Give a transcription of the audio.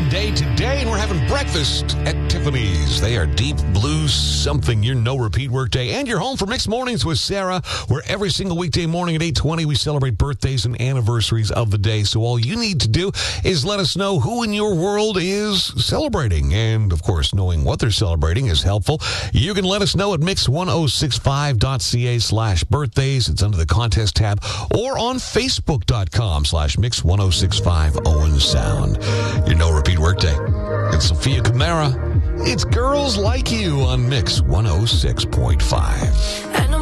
Day today, and we're having breakfast at Tiffany's. They are deep blue something, your no-repeat workday, and you're home for Mixed Mornings with Sarah, where every single weekday morning at 8:20 we celebrate birthdays and anniversaries of the day. So all you need to do is let us know who in your world is celebrating. And, of course, knowing what they're celebrating is helpful. You can let us know at mix1065.ca/birthdays. It's under the contest tab, or on facebook.com/mix1065 Owen Sound. Your no-repeat workday. It's Sophia Kamara. It's Girls Like You on Mix 106.5.